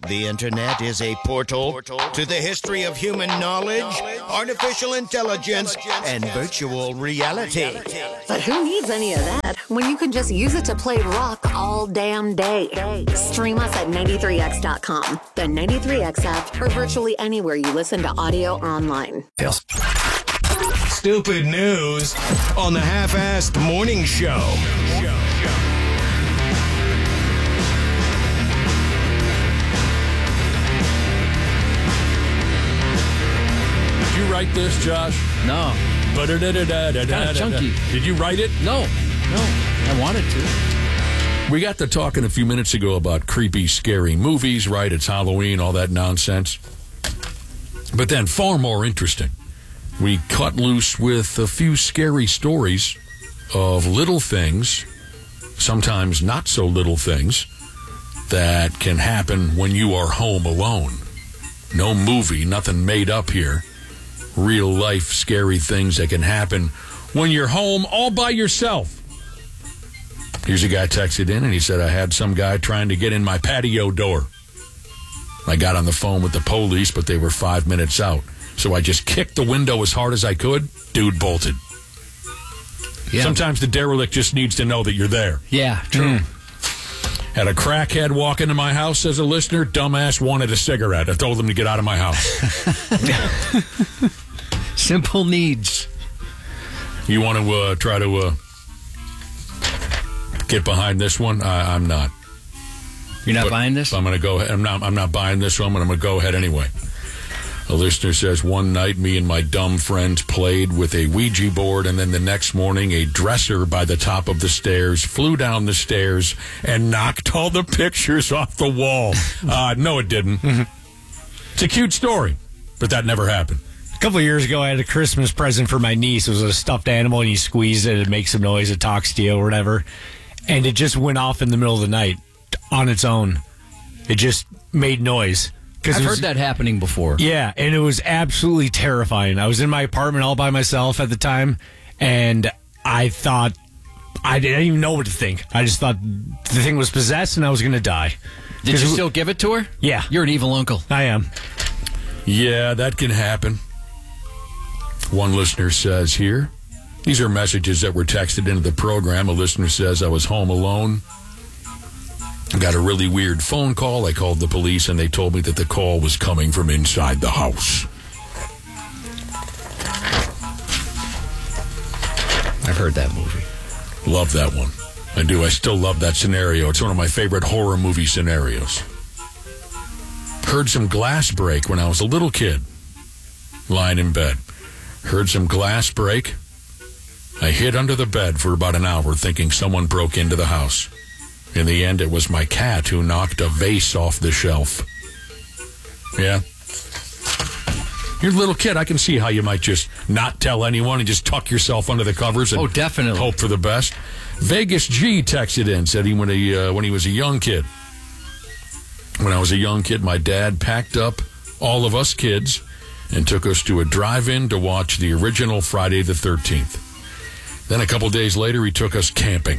The internet is a portal to the history of human knowledge, artificial intelligence, and virtual reality. But who needs any of that when you can just use it to play rock all damn day? Stream us at 93x.com, the 93x app, or virtually anywhere you listen to audio or online. Stupid news on the Half-Assed Morning Show. Did you write this, Josh? No. Kind of chunky. Did you write it? No. I wanted to. We got to talking a few minutes ago about creepy, scary movies, right? It's Halloween, all that nonsense. But then, far more interesting, we cut loose with a few scary stories of little things, sometimes not so little things, that can happen when you are home alone. No movie, nothing made up here. Real life scary things that can happen when you're home all by yourself. Here's a guy texted in and he said, I had some guy trying to get in my patio door. I got on the phone with the police, but they were 5 minutes out. So I just kicked the window as hard as I could. Dude bolted. Yeah. Sometimes the derelict just needs to know that you're there. Yeah, true. Had a crackhead walk into my house, says a listener. Dumbass wanted a cigarette. I told him to get out of my house. Simple needs. You want to try to get behind this one? I'm not. You're not buying this? I'm going to go ahead. I'm not buying this one, but I'm going to go ahead anyway. A listener says, one night me and my dumb friends played with a Ouija board, and then the next morning a dresser by the top of the stairs flew down the stairs and knocked all the pictures off the wall. No, it didn't. It's a cute story, but that never happened. A couple of years ago, I had a Christmas present for my niece. It was a stuffed animal, and you squeeze it, it makes some noise, it talks to you or whatever. And it just went off in the middle of the night on its own. It just made noise. I've heard that happening before. Yeah, and it was absolutely terrifying. I was in my apartment all by myself at the time, and I thought, I didn't even know what to think. I just thought the thing was possessed and I was going to die. Did you still give it to her? Yeah. You're an evil uncle. I am. Yeah, that can happen. One listener says here, these are messages that were texted into the program. A listener says, I was home alone. I got a really weird phone call. I called the police, and they told me that the call was coming from inside the house. I've heard that movie. Love that one. I do. I still love that scenario. It's one of my favorite horror movie scenarios. Heard some glass break when I was a little kid, lying in bed. Heard some glass break. I hid under the bed for about an hour thinking someone broke into the house. In the end, it was my cat who knocked a vase off the shelf. Yeah. You're a little kid. I can see how you might just not tell anyone and just tuck yourself under the covers and definitely hope for the best. Vegas G texted in, said when he was a young kid. When I was a young kid, my dad packed up all of us kids and took us to a drive-in to watch the original Friday the 13th. Then a couple days later, he took us camping.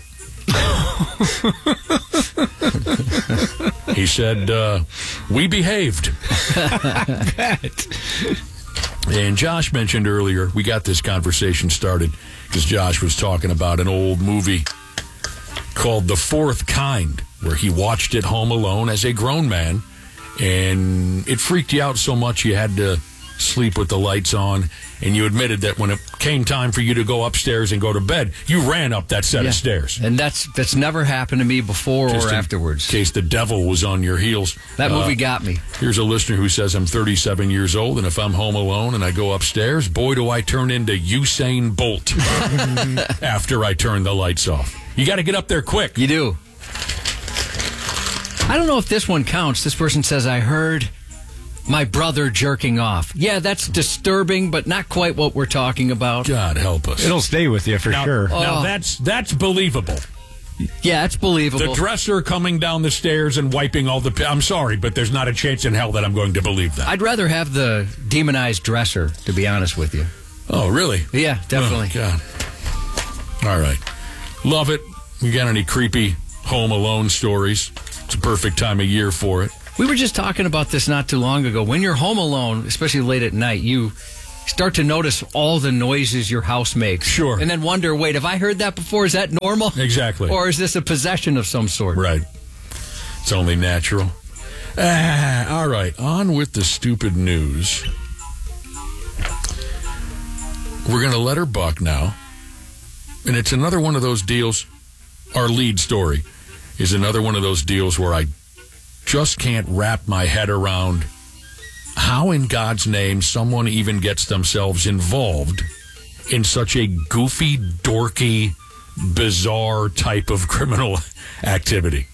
He said, we behaved. And Josh mentioned earlier, we got this conversation started because Josh was talking about an old movie called The Fourth Kind, where he watched it home alone as a grown man, and it freaked you out so much you had to sleep with the lights on, and you admitted that when it came time for you to go upstairs and go to bed, you ran up that set of stairs. And that's never happened to me before Just or in afterwards. case the devil was on your heels. That movie got me. Here's a listener who says, I'm 37 years old, and if I'm home alone and I go upstairs, boy, do I turn into Usain Bolt after I turn the lights off. You got to get up there quick. You do. I don't know if this one counts. This person says, I heard my brother jerking off. Yeah, that's disturbing, but not quite what we're talking about. God help us. It'll stay with you for sure. Now, that's believable. Yeah, it's believable. The dresser coming down the stairs and wiping all the... I'm sorry, but there's not a chance in hell that I'm going to believe that. I'd rather have the demonized dresser, to be honest with you. Oh, really? Yeah, definitely. Oh, God. All right. Love it. You got any creepy Home Alone stories? It's a perfect time of year for it. We were just talking about this not too long ago. When you're home alone, especially late at night, you start to notice all the noises your house makes. Sure. And then wonder, wait, have I heard that before? Is that normal? Exactly. Or is this a possession of some sort? Right. It's only natural. All right, on with the stupid news. We're going to let her buck now. And it's another one of those deals. Our lead story is another one of those deals where I just can't wrap my head around how in God's name someone even gets themselves involved in such a goofy, dorky, bizarre type of criminal activity.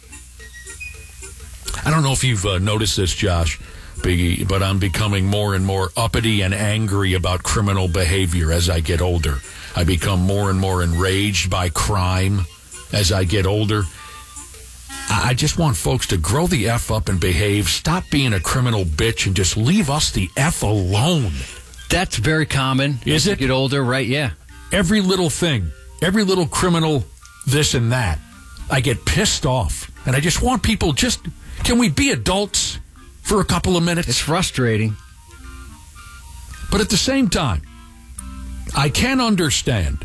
I don't know if you've noticed this, Josh, Biggie, but I'm becoming more and more uppity and angry about criminal behavior as I get older. I become more and more enraged by crime as I get older. I just want folks to grow the F up and behave. Stop being a criminal bitch and just leave us the F alone. That's very common. Is it? As you get older, right? Yeah. Every little thing, every little criminal this and that, I get pissed off. And I just want people can we be adults for a couple of minutes? It's frustrating. But at the same time, I can understand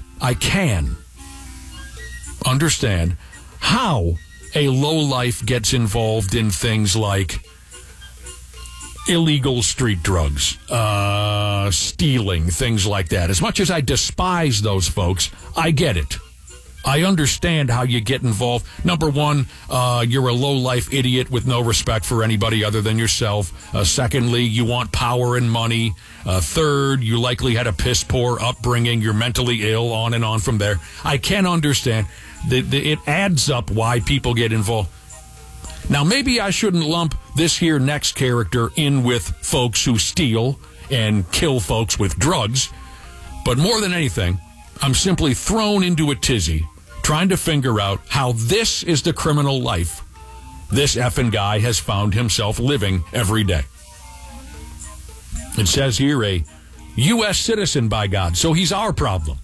how a lowlife gets involved in things like illegal street drugs, stealing, things like that. As much as I despise those folks, I get it. I understand how you get involved. Number one, you're a low-life idiot with no respect for anybody other than yourself. Secondly, you want power and money. Third, you likely had a piss-poor upbringing. You're mentally ill, on and on from there. I can understand. It adds up why people get involved. Now, maybe I shouldn't lump this here next character in with folks who steal and kill folks with drugs. But more than anything, I'm simply thrown into a tizzy trying to figure out how this is the criminal life this effing guy has found himself living every day. It says here, a U.S. citizen, by God, so he's our problem.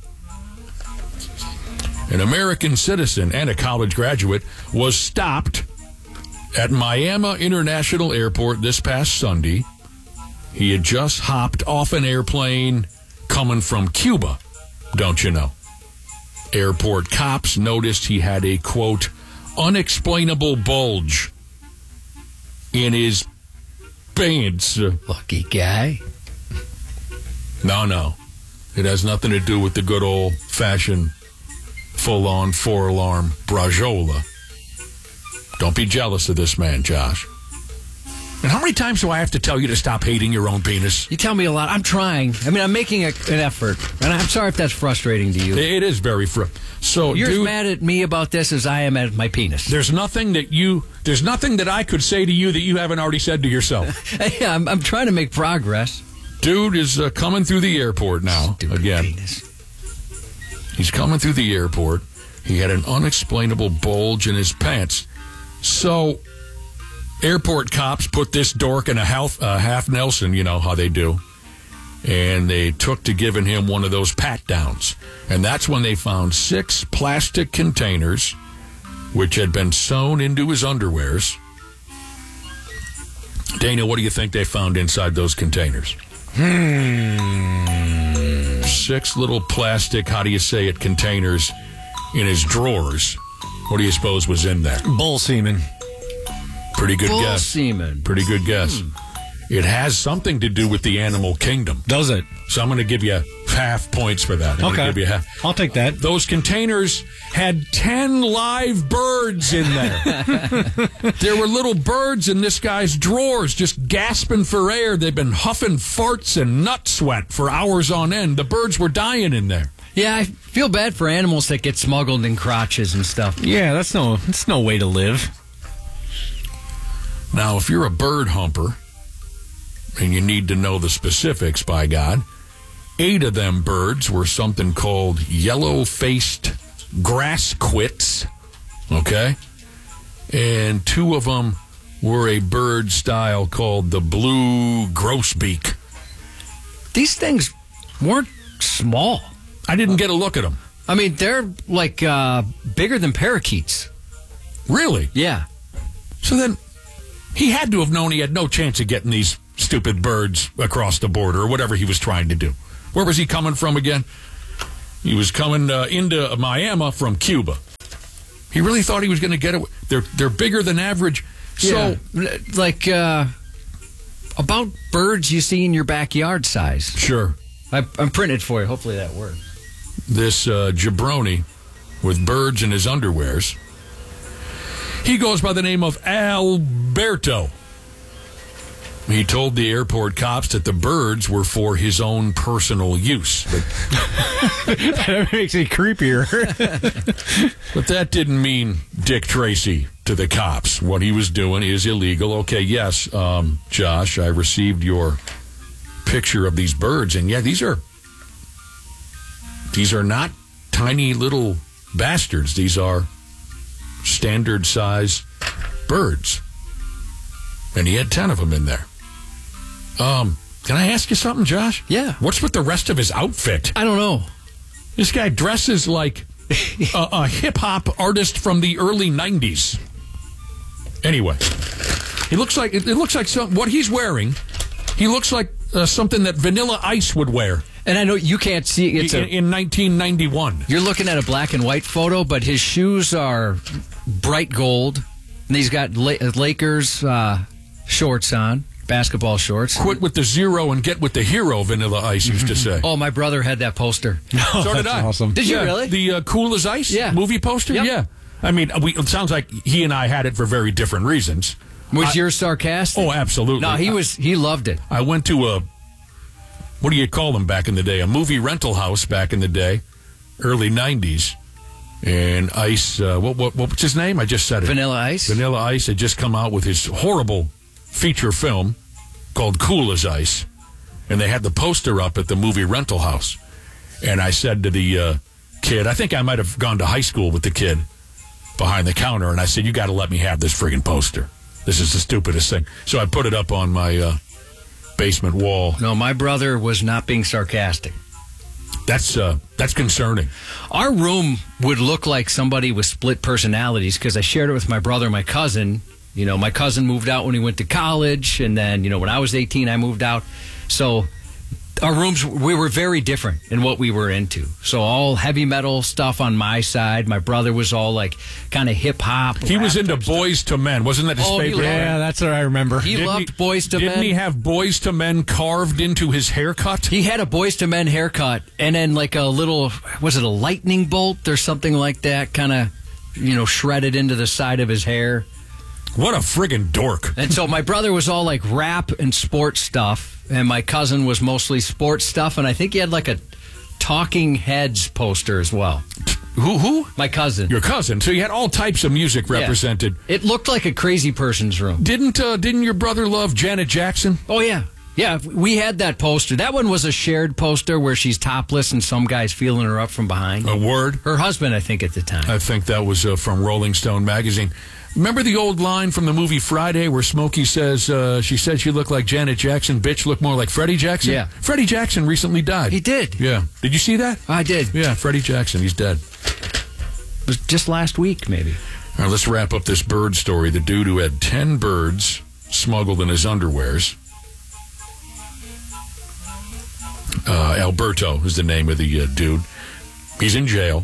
An American citizen and a college graduate was stopped at Miami International Airport this past Sunday. He had just hopped off an airplane coming from Cuba, don't you know? Airport cops noticed he had a, quote, unexplainable bulge in his pants. Lucky guy. No. It has nothing to do with the good old-fashioned full-on four-alarm brajola. Don't be jealous of this man, Josh. And how many times do I have to tell you to stop hating your own penis? You tell me a lot. I'm trying. I mean, I'm making an effort. And I'm sorry if that's frustrating to you. It is very So you're dude, as mad at me about this as I am at my penis. There's nothing that I could say to you that you haven't already said to yourself. Yeah, I'm trying to make progress. Dude is coming through the airport now. Stupid again. penis. He's coming through the airport. He had an unexplainable bulge in his pants. So airport cops put this dork in a half Nelson, you know how they do. And they took to giving him one of those pat downs. And that's when they found 6 plastic containers which had been sewn into his underwears. Dana, what do you think they found inside those containers? 6 little plastic, how do you say it, containers in his drawers. What do you suppose was in there? Bull semen. Pretty good Bull guess. semen. Pretty good guess. It has something to do with the animal kingdom. Does it? So I'm going to give you half points for that. I'm gonna give you half. I'll take that. Those containers had 10 live birds in there. There were little birds in this guy's drawers just gasping for air. They've been huffing farts and nut sweat for hours on end. The birds were dying in there. Yeah, I feel bad for animals that get smuggled in crotches and stuff. Yeah, that's no way to live. Now, if you're a bird humper, and you need to know the specifics, by God, 8 of them birds were something called yellow-faced grass quits, okay? And 2 of them were a bird style called the blue grosbeak. These things weren't small. I didn't get a look at them. I mean, they're like bigger than parakeets. Really? Yeah. So then, He had to have known he had no chance of getting these stupid birds across the border or whatever he was trying to do. Where was he coming from again? He was coming into Miami from Cuba. He really thought he was going to get it. They're bigger than average. So, like about birds you see in your backyard size. Sure. I'm printing it for you. Hopefully that works. This jabroni with birds in his underwears. He goes by the name of Alberto. He told the airport cops that the birds were for his own personal use. But That makes it creepier. But that didn't mean Dick Tracy to the cops. What he was doing is illegal. Okay, yes, Josh, I received your picture of these birds, and yeah, these are not tiny little bastards. These are standard size birds. And he had 10 of them in there. Can I ask you something, Josh? Yeah. What's with the rest of his outfit? I don't know. This guy dresses like a hip-hop artist from the early 90s. Anyway, it looks like what he's wearing, he looks like something that Vanilla Ice would wear. And I know you can't see it. In 1991. You're looking at a black and white photo, but his shoes are bright gold. And he's got Lakers shorts on, basketball shorts. Quit with the zero and get with the hero, Vanilla Ice used to say. Oh, my brother had that poster. So did I. Awesome. Did you really? The Cool as Ice movie poster? Yep. Yeah. I mean, it sounds like he and I had it for very different reasons. Was yours sarcastic? Oh, absolutely. No, he loved it. I went to what do you call them back in the day? A movie rental house back in the day, early 90s. And Ice, what's his name? I just said it. Vanilla Ice? Vanilla Ice had just come out with his horrible feature film called Cool as Ice. And they had the poster up at the movie rental house. And I said to the kid, I think I might have gone to high school with the kid behind the counter, and I said, you got to let me have this friggin' poster. This is the stupidest thing. So I put it up on my basement wall. No, my brother was not being sarcastic. That's concerning. Our room would look like somebody with split personalities because I shared it with my brother and my cousin. You know, my cousin moved out when he went to college, and then, when I was 18, I moved out. So our rooms, we were very different in what we were into. So all heavy metal stuff on my side. My brother was all like kind of hip hop. He was into Boys to Men. Wasn't that his favorite? Yeah, that's what I remember. He loved Boys to Men. Didn't he have Boys to Men carved into his haircut? He had a Boys to Men haircut, and then like a little, was it a lightning bolt or something like that, kind of, shredded into the side of his hair. What a friggin' dork. And so my brother was all like rap and sports stuff, and my cousin was mostly sports stuff, and I think he had like a Talking Heads poster as well. Who? My cousin. Your cousin. So you had all types of music represented. Yeah. It looked like a crazy person's room. Didn't your brother love Janet Jackson? Oh, yeah. Yeah, we had that poster. That one was a shared poster where she's topless and some guy's feeling her up from behind. A word? Her husband, I think, at the time. I think that was from Rolling Stone magazine. Remember the old line from the movie Friday where Smokey says, she said she looked like Janet Jackson, bitch looked more like Freddie Jackson? Yeah. Freddie Jackson recently died. He did. Yeah. Did you see that? I did. Yeah, Freddie Jackson, he's dead. It was just last week, maybe. All right, let's wrap up this bird story. The dude who had 10 birds smuggled in his underwears. Alberto is the name of the dude. He's in jail.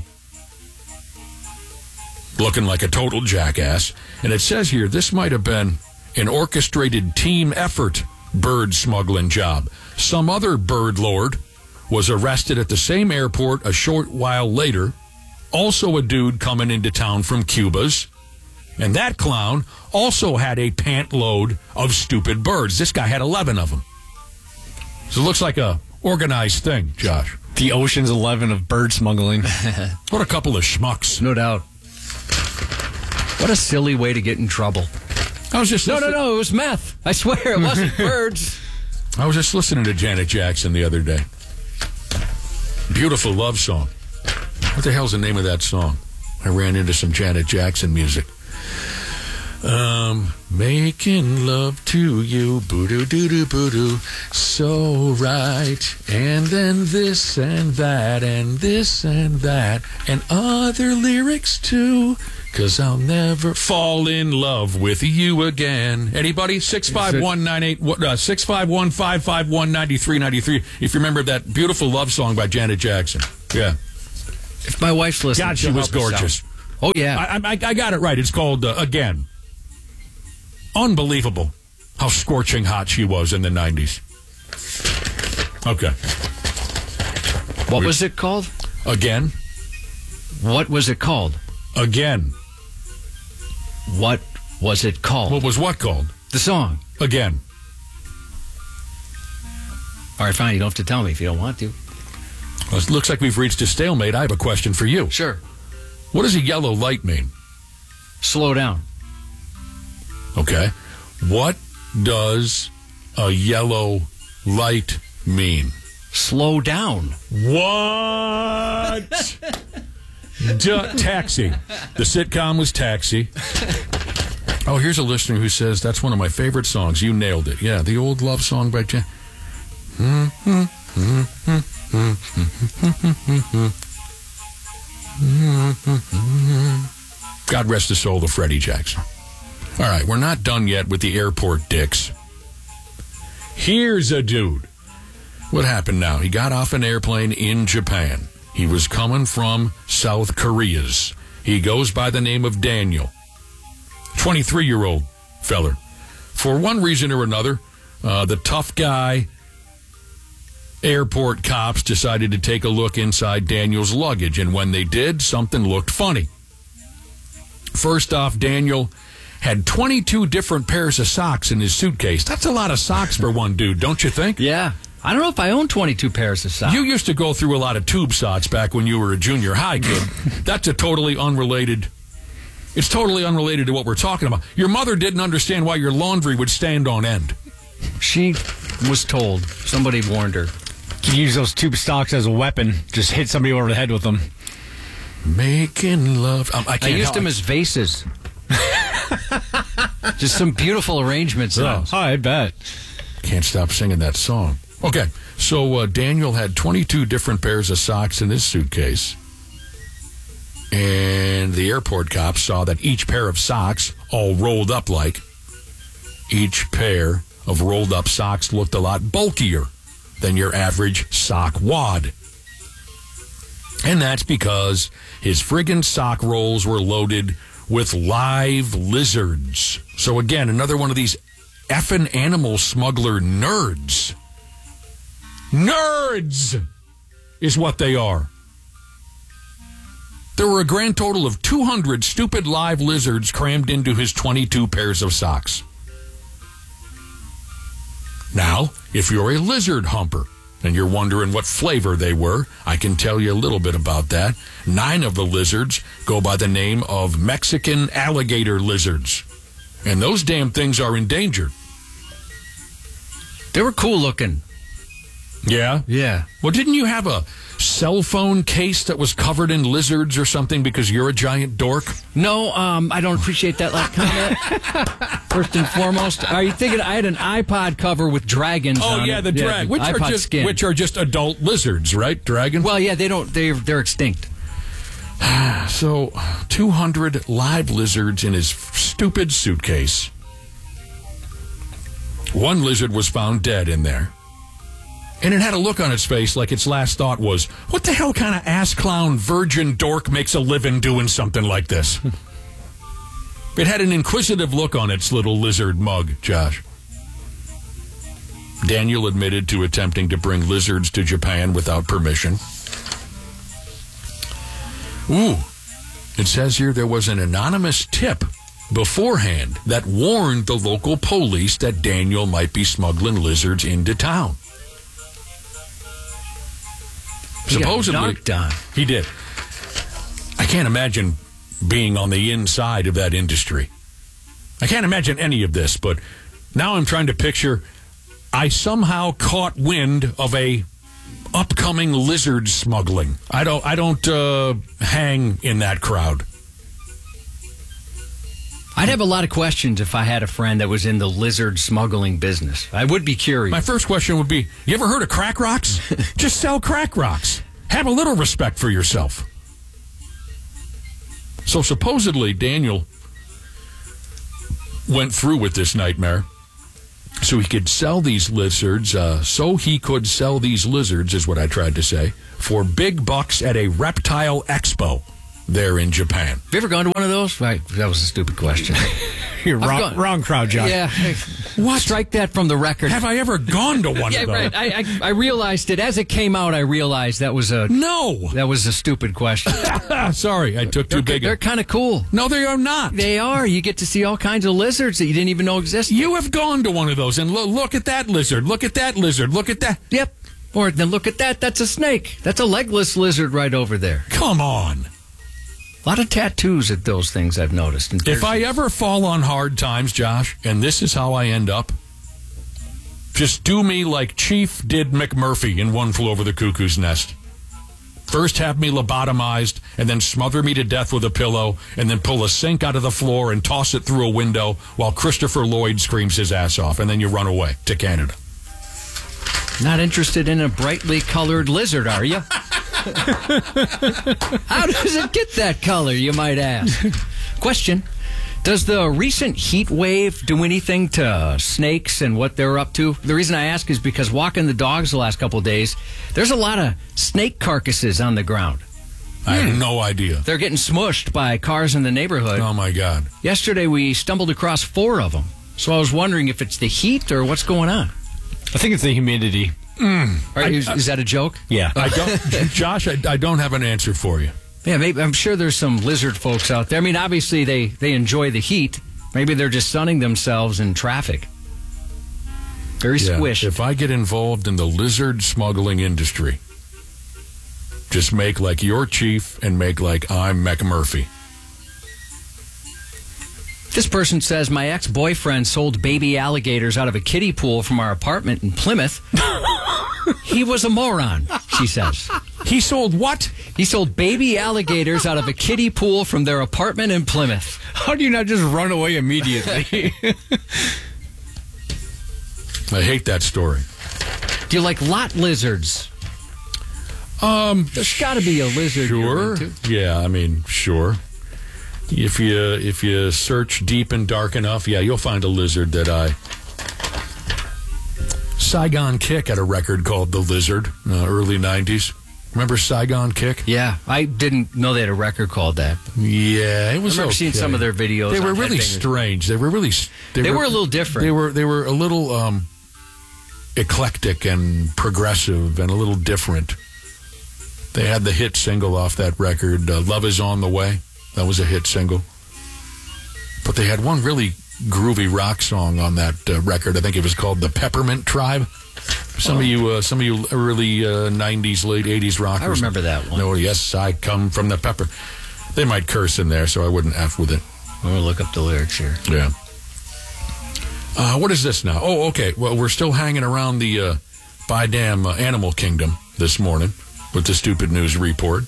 Looking like a total jackass. And it says here, this might have been an orchestrated team effort bird smuggling job. Some other bird lord was arrested at the same airport a short while later. Also a dude coming into town from Cuba's. And that clown also had a pant load of stupid birds. This guy had 11 of them. So it looks like a organized thing, Josh. The Ocean's 11 of bird smuggling. What a couple of schmucks. No doubt. What a silly way to get in trouble. I was just No, it was meth. I swear, it wasn't birds. I was just listening to Janet Jackson the other day. Beautiful love song. What the hell's the name of that song? I ran into some Janet Jackson music. Making love to you, boo-doo-doo-doo-boo-doo, so right. And then this and that, and this and that, and other lyrics too, 'cause I'll never fall in love with you again. Anybody? 651-551-9393. If you remember that beautiful love song by Janet Jackson. Yeah. If my wife's listening, God, she was gorgeous. Oh, yeah. I got it right. It's called Again. Unbelievable how scorching hot she was in the 90s. Okay. What was it called? Again. What was it called? Again. What was it called? What was what called? The song. Again. All right, fine. You don't have to tell me if you don't want to. Well, it looks like we've reached a stalemate. I have a question for you. Sure. What does a yellow light mean? Slow down. Okay. What does a yellow light mean? Slow down. What? Taxi. The sitcom was Taxi. Oh, here's a listener who says that's one of my favorite songs. You nailed it. Yeah, the old love song by God rest the soul of Freddie Jackson. All right, we're not done yet with the airport dicks. Here's a dude. What happened now? He got off an airplane in Japan. He was coming from South Korea's. He goes by the name of Daniel. 23-year-old feller. For one reason or another, the tough guy airport cops decided to take a look inside Daniel's luggage, and when they did, something looked funny. First off, Daniel had 22 different pairs of socks in his suitcase. That's a lot of socks for one dude, don't you think? Yeah. I don't know if I own 22 pairs of socks. You used to go through a lot of tube socks back when you were a junior high kid. That's a totally unrelated... It's totally unrelated to what we're talking about. Your mother didn't understand why your laundry would stand on end. She was told. Somebody warned her. You use those tube socks as a weapon. Just hit somebody over the head with them. Making love. I used them as vases. Just some beautiful arrangements. Oh, I bet. Can't stop singing that song. Okay, so Daniel had 22 different pairs of socks in his suitcase. And the airport cops saw that each pair of socks, all rolled up like, each pair of rolled up socks looked a lot bulkier than your average sock wad. And that's because his friggin' sock rolls were loaded with live lizards. So again, another one of these effing animal smuggler nerds. Nerds is what they are. There were a grand total of 200 stupid live lizards crammed into his 22 pairs of socks. Now, if you're a lizard humper and you're wondering what flavor they were, I can tell you a little bit about that. 9 of the lizards go by the name of Mexican alligator lizards. And those damn things are endangered. They were cool looking. Yeah? Yeah. Well, didn't you have a cell phone case that was covered in lizards or something because you're a giant dork? No, I don't appreciate that like comment. First and foremost, are you thinking I had an iPod cover with dragons on it? Oh, yeah, the drag, which are just adult lizards, right? Dragons? Well, yeah, they're extinct. So, 200 live lizards in his stupid suitcase. One lizard was found dead in there. And it had a look on its face like its last thought was, what the hell kind of ass clown virgin dork makes a living doing something like this? It had an inquisitive look on its little lizard mug, Josh. Daniel admitted to attempting to bring lizards to Japan without permission. Ooh, it says here there was an anonymous tip beforehand that warned the local police that Daniel might be smuggling lizards into town. Supposedly, he did. I can't imagine being on the inside of that industry. I can't imagine any of this, but now I'm trying to picture I somehow caught wind of a upcoming lizard smuggling. I don't hang in that crowd. I'd have a lot of questions if I had a friend that was in the lizard smuggling business. I would be curious. My first question would be, you ever heard of crack rocks? Just sell crack rocks. Have a little respect for yourself. So supposedly Daniel went through with this nightmare so he could sell these lizards, is what I tried to say, for big bucks at a reptile expo there in Japan. Have you ever gone to one of those? Right, that was a stupid question. You're wrong crowd, John. Yeah. What? Strike that from the record. Have I ever gone to one Yeah, of those? right. I realized it. As it came out, I realized that was a stupid question. Sorry, I took too big. They're kind of cool. No, they are not. They are. You get to see all kinds of lizards that you didn't even know existed. You have gone to one of those, and look at that lizard. Look at that lizard. Look at that. Yep. Or then look at that. That's a snake. That's a legless lizard right over there. Come on. A lot of tattoos at those things I've noticed. If I ever fall on hard times, Josh, and this is how I end up, just do me like Chief did McMurphy in One Flew Over the Cuckoo's Nest. First have me lobotomized, and then smother me to death with a pillow, and then pull a sink out of the floor and toss it through a window while Christopher Lloyd screams his ass off, and then you run away to Canada. Not interested in a brightly colored lizard, are you? How does it get that color, you might ask? Question. Does the recent heat wave do anything to snakes and what they're up to? The reason I ask is because walking the dogs the last couple of days, there's a lot of snake carcasses on the ground. I have no idea. They're getting smushed by cars in the neighborhood. Oh, my God. Yesterday, we stumbled across 4 of them. So I was wondering if it's the heat or what's going on. I think it's the humidity. Is that a joke? Yeah. I don't, Josh, I don't have an answer for you. Yeah, maybe, I'm sure there's some lizard folks out there. I mean, obviously they enjoy the heat. Maybe they're just sunning themselves in traffic. Very squish. If I get involved in the lizard smuggling industry, just make like your chief and make like I'm McMurphy. This person says, my ex-boyfriend sold baby alligators out of a kiddie pool from our apartment in Plymouth. He was a moron, she says. He sold what? He sold baby alligators out of a kiddie pool from their apartment in Plymouth. How do you not just run away immediately? I hate that story. Do you like lot lizards? There's got to be a lizard. Sure. Yeah, I mean, sure. If you search deep and dark enough, yeah, you'll find a lizard that Saigon Kick had a record called The Lizard, early 90s. Remember Saigon Kick? Yeah, I didn't know they had a record called that. Yeah, it was. I remember seeing some of their videos. They were really strange. They were really. They were a little different. They were a little eclectic and progressive and a little different. They had the hit single off that record, "Love Is on the Way." That was a hit single. But they had one really groovy rock song on that record. I think it was called "The Peppermint Tribe." Some of you early 90s, late 80s rockers. I remember that one. No, yes, I come from the pepper. They might curse in there, so I wouldn't F with it. I'm going to look up the lyrics here. Yeah. What is this now? Oh, okay. Well, we're still hanging around the by damn animal kingdom this morning with the stupid news report.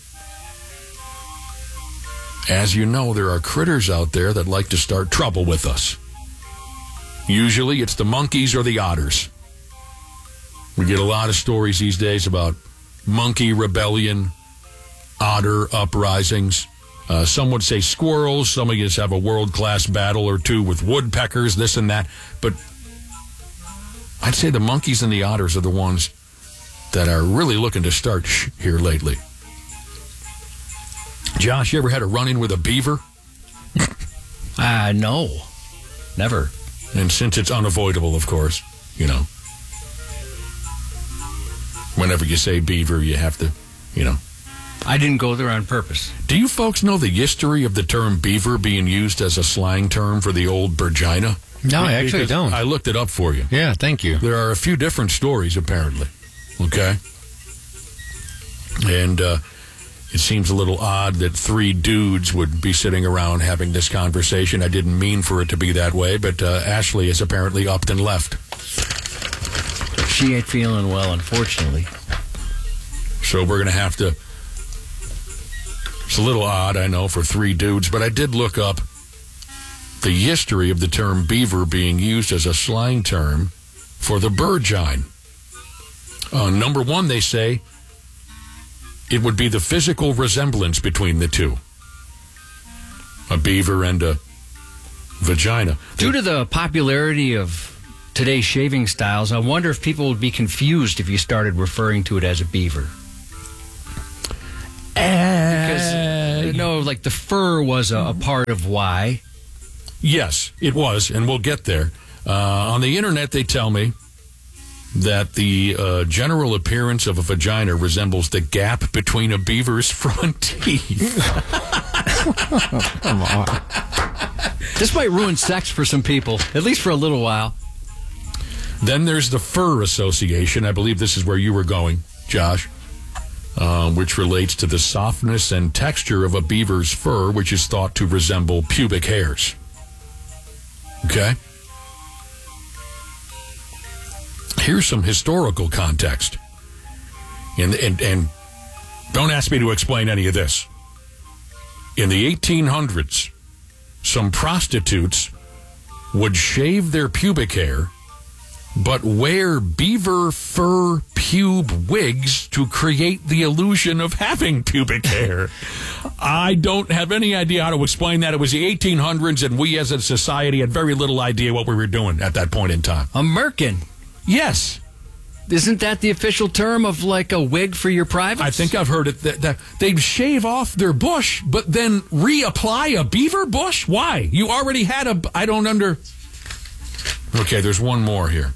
As you know, there are critters out there that like to start trouble with us. Usually it's the monkeys or the otters. We get a lot of stories these days about monkey rebellion, otter uprisings. Some would say squirrels. Some of you have a world-class battle or two with woodpeckers, this and that. But I'd say the monkeys and the otters are the ones that are really looking to start here lately. Josh, you ever had a run-in with a beaver? No. Never. And since it's unavoidable, of course, you know. Whenever you say beaver, you have to, you know. I didn't go there on purpose. Do you folks know the history of the term beaver being used as a slang term for the old Virginia? No, I actually don't. I looked it up for you. Yeah, thank you. There are a few different stories, apparently. Okay? And it seems a little odd that 3 dudes would be sitting around having this conversation. I didn't mean for it to be that way, but Ashley has apparently upped and left. She ain't feeling well, unfortunately. So we're going to have to... It's a little odd, I know, for 3 dudes, but I did look up the history of the term beaver being used as a slang term for the burgine. Number one, they say it would be the physical resemblance between the two. A beaver and a vagina. Due to the popularity of today's shaving styles, I wonder if people would be confused if you started referring to it as a beaver. Because, like the fur was a part of why. Yes, it was, and we'll get there. On the internet, they tell me that the general appearance of a vagina resembles the gap between a beaver's front teeth. Come on. This might ruin sex for some people, at least for a little while. Then there's the Fur Association. I believe this is where you were going, Josh, which relates to the softness and texture of a beaver's fur, which is thought to resemble pubic hairs. Okay? Here's some historical context. And don't ask me to explain any of this. In the 1800s, some prostitutes would shave their pubic hair but wear beaver fur pube wigs to create the illusion of having pubic hair. I don't have any idea how to explain that. It was the 1800s, and we as a society had very little idea what we were doing at that point in time. A merkin. Yes. Isn't that the official term of like a wig for your privates? I think I've heard it. That they'd shave off their bush, but then reapply a beaver bush? Why? You already had a... I don't under... Okay, there's one more here.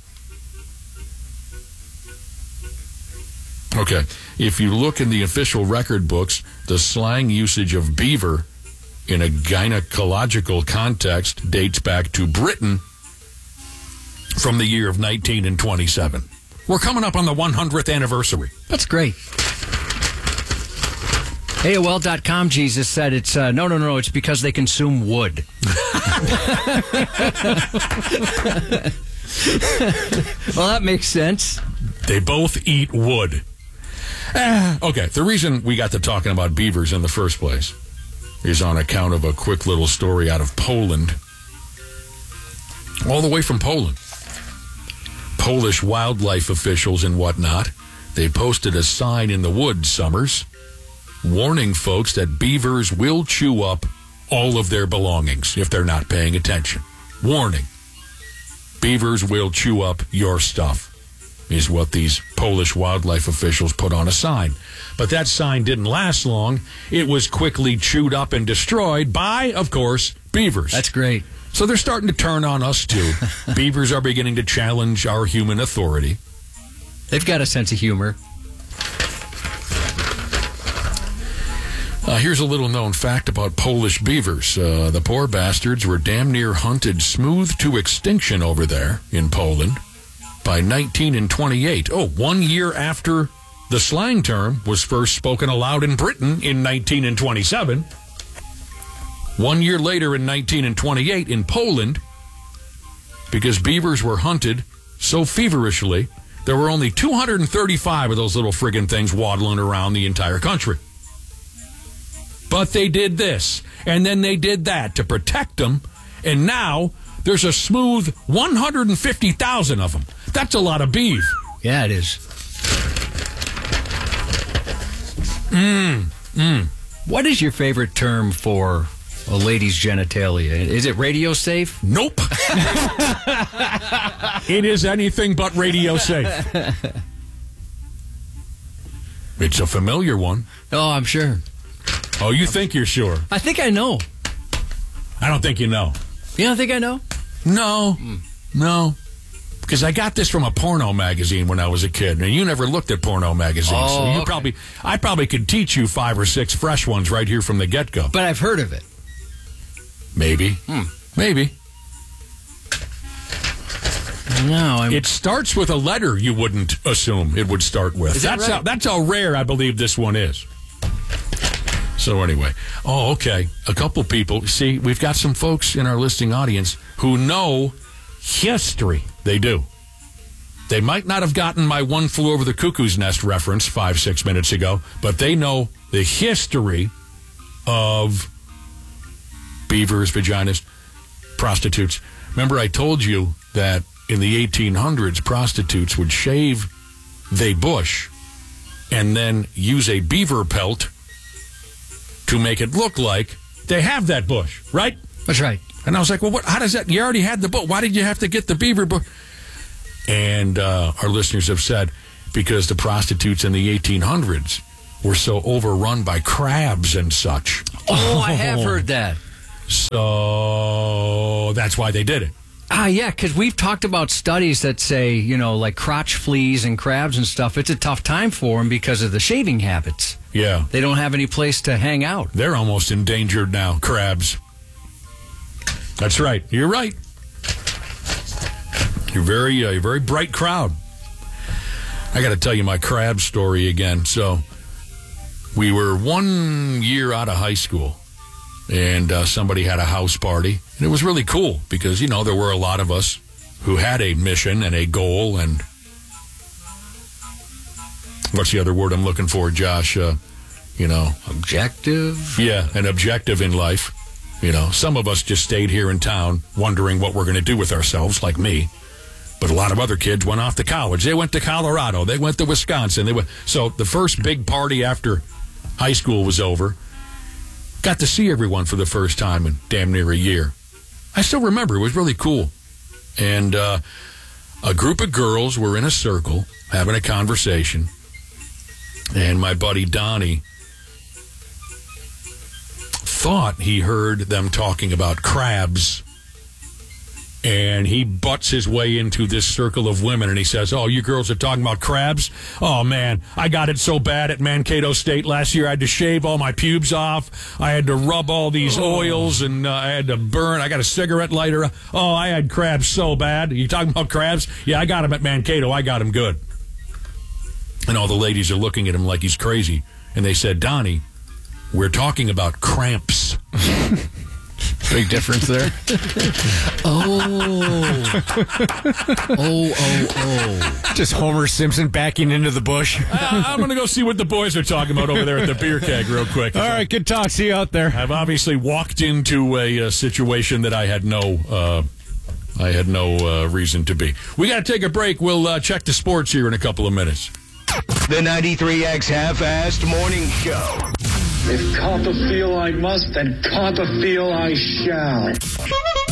Okay, if you look in the official record books, the slang usage of beaver in a gynecological context dates back to Britain from the year of 1927. We're coming up on the 100th anniversary. That's great. AOL.com, Jesus said it's, no, it's because they consume wood. Well, that makes sense. They both eat wood. Okay, the reason we got to talking about beavers in the first place is on account of a quick little story out of Poland. All the way from Poland. Polish wildlife officials and whatnot, they posted a sign in the woods, Summers, warning folks that beavers will chew up all of their belongings if they're not paying attention. Warning. Beavers will chew up your stuff, is what these Polish wildlife officials put on a sign. But that sign didn't last long. It was quickly chewed up and destroyed by, of course, beavers. That's great. So they're starting to turn on us, too. Beavers are beginning to challenge our human authority. They've got a sense of humor. Here's a little known fact about Polish beavers. The poor bastards were damn near hunted smooth to extinction over there in Poland by 1928. 1 year after the slang term was first spoken aloud in Britain in 1927. 1 year later in 1928 in Poland, because beavers were hunted so feverishly, there were only 235 of those little friggin' things waddling around the entire country. But they did this, and then they did that to protect them, and now there's a smooth 150,000 of them. That's a lot of beef. Yeah, it is. What is your favorite term for a lady's genitalia? Is it radio safe? Nope. It is anything but radio safe. It's a familiar one. Oh, I'm sure. Oh, you think you're sure? I think I know. I don't think you know. You don't think I know? No. No. Because I got this from a porno magazine when I was a kid, and you never looked at porno magazines. Oh, so okay. I probably could teach you 5 or 6 fresh ones right here from the get-go. But I've heard of it. Maybe. Maybe. No, It starts with a letter you wouldn't assume it would start with. Is that right? That's how rare I believe this one is. So anyway, okay. A couple people. See, we've got some folks in our listening audience who know history. They do. They might not have gotten my One Flew Over the Cuckoo's Nest reference 5-6 minutes ago, but they know the history of beavers, vaginas. prostitutes. Remember I told you that in the 1800s, prostitutes would shave their bush and then use a beaver pelt to make it look like they have that bush, right? That's right. And I was like, well, how does that? You already had the bush. Why did you have to get the beaver bush? And our listeners have said, because the prostitutes in the 1800s were so overrun by crabs and such. Oh, I have heard that. So that's why they did it. Yeah, because we've talked about studies that say, like crotch fleas and crabs and stuff, it's a tough time for them because of the shaving habits. Yeah. They don't have any place to hang out. They're almost endangered now, crabs. That's right. You're right. You're a very bright crowd. I got to tell you my crab story again. So we were 1 year out of high school, and somebody had a house party. And it was really cool because, there were a lot of us who had a mission and a goal. And what's the other word I'm looking for, Josh? Objective? Yeah, an objective in life. Some of us just stayed here in town wondering what we're going to do with ourselves, like me. But a lot of other kids went off to college. They went to Colorado. They went to Wisconsin. So the first big party after high school was over, got to see everyone for the first time in damn near a year. I still remember. It was really cool. And a group of girls were in a circle having a conversation. And my buddy Donnie thought he heard them talking about crabs. And he butts his way into this circle of women, and he says, oh, you girls are talking about crabs? Oh, man, I got it so bad at Mankato State last year. I had to shave all my pubes off. I had to rub all these oils, and I had to burn. I got a cigarette lighter. Oh, I had crabs so bad. You talking about crabs? Yeah, I got them at Mankato. I got them good. And all the ladies are looking at him like he's crazy. And they said, Donnie, we're talking about cramps. Big difference there. Oh. Just Homer Simpson backing into the bush. I'm going to go see what the boys are talking about over there at the beer keg real quick. All right, good talk. See you out there. I've obviously walked into a situation that I had no reason to be. We got to take a break. We'll check the sports here in a couple of minutes. The 93X Half-Assed Morning Show. If Copperfield I must, then Copperfield I shall.